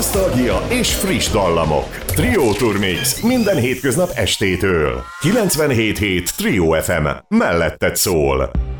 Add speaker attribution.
Speaker 1: nosztalgia és friss dallamok. Trio Tour Mix minden hétköznap estétől. 97.7 Trio FM. Melletted szól.